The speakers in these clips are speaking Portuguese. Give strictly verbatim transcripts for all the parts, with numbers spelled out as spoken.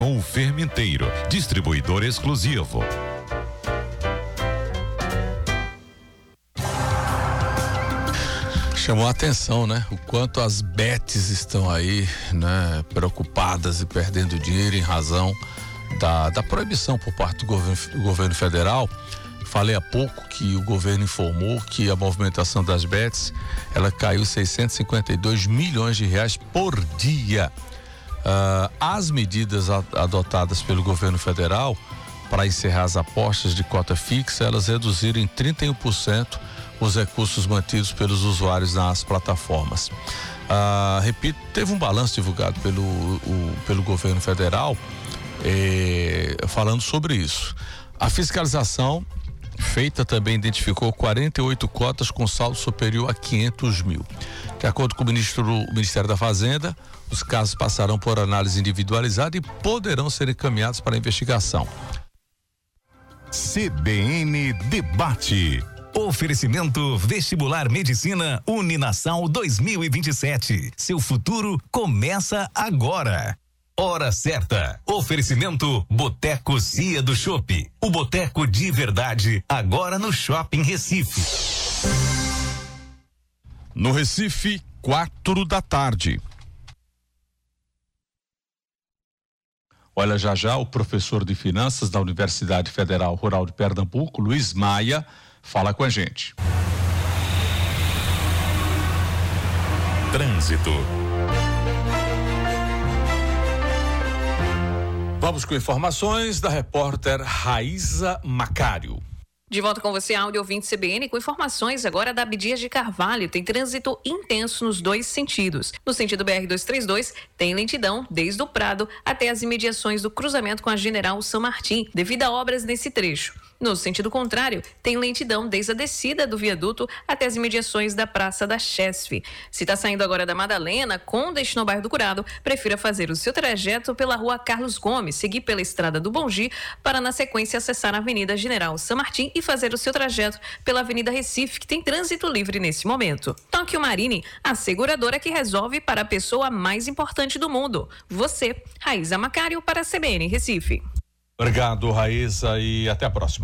ou Fermenteiro, distribuidor exclusivo. Chamou a atenção, né? O quanto as bets estão aí, né? Preocupadas e perdendo dinheiro em razão da, da proibição por parte do governo, do governo federal. Falei há pouco que o governo informou que a movimentação das bets, ela caiu seiscentos e cinquenta e dois milhões de reais por dia. Uh, as medidas adotadas pelo governo federal para encerrar as apostas de cota fixa, elas reduziram em trinta e um por cento os recursos mantidos pelos usuários nas plataformas. Uh, repito, teve um balanço divulgado pelo, o, pelo governo federal eh, falando sobre isso. A fiscalização feita também identificou quarenta e oito cotas com saldo superior a quinhentos mil. De acordo com o, ministro, o Ministério da Fazenda, os casos passarão por análise individualizada e poderão ser encaminhados para investigação. C B N Debate. Oferecimento Vestibular Medicina Uninasal dois mil e vinte e sete. Seu futuro começa agora. Hora certa. Oferecimento Boteco Cia do Chopp. O boteco de verdade, agora no Shopping Recife. No Recife, quatro da tarde. Olha, já já o professor de finanças da Universidade Federal Rural de Pernambuco, Luiz Maia, fala com a gente. Trânsito. Vamos com informações da repórter Raíza Macário. De volta com você, áudio ouvinte C B N, com informações agora da Abdias de Carvalho. Tem trânsito intenso nos dois sentidos. No sentido B R duzentos e trinta e dois, tem lentidão desde o Prado até as imediações do cruzamento com a General São Martim, devido a obras nesse trecho. No sentido contrário, tem lentidão desde a descida do viaduto até as imediações da Praça da Chesf. Se está saindo agora da Madalena, com destino ao bairro do Curado, prefira fazer o seu trajeto pela rua Carlos Gomes, seguir pela estrada do Bongi, para na sequência acessar a Avenida General São Martim e fazer o seu trajeto pela Avenida Recife, que tem trânsito livre nesse momento. Tóquio Marine, a seguradora que resolve para a pessoa mais importante do mundo. Você, Raíza Macário, para a C B N Recife. Obrigado, Raíza, e até a próxima.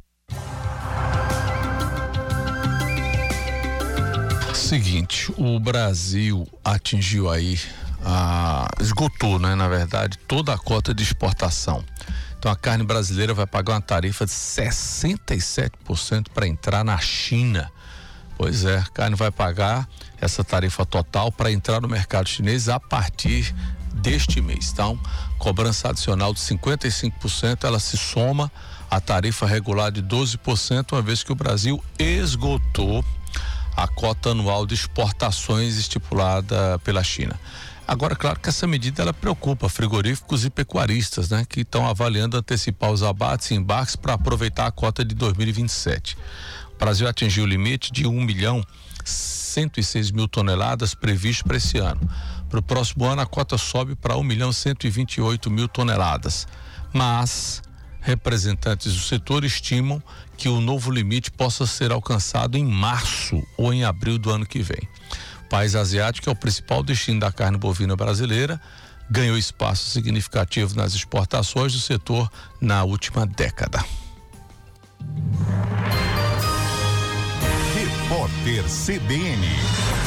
Seguinte, o Brasil atingiu aí, a, esgotou, né, na verdade, toda a cota de exportação. Então a carne brasileira vai pagar uma tarifa de sessenta e sete por cento para entrar na China. Pois é, a carne vai pagar essa tarifa total para entrar no mercado chinês a partir deste mês. Então, cobrança adicional de cinquenta e cinco por cento, ela se soma à tarifa regular de doze por cento, uma vez que o Brasil esgotou a cota anual de exportações estipulada pela China. Agora, claro que essa medida ela preocupa frigoríficos e pecuaristas, né, que estão avaliando antecipar os abates e embarques para aproveitar a cota de dois mil e vinte e sete. O Brasil atingiu o limite de um milhão cento e seis mil toneladas previsto para esse ano. Para o próximo ano, a cota sobe para um milhão cento e vinte e oito mil toneladas. Mas representantes do setor estimam que o novo limite possa ser alcançado em março ou em abril do ano que vem. O país asiático é o principal destino da carne bovina brasileira, ganhou espaço significativo nas exportações do setor na última década. Repórter C B N.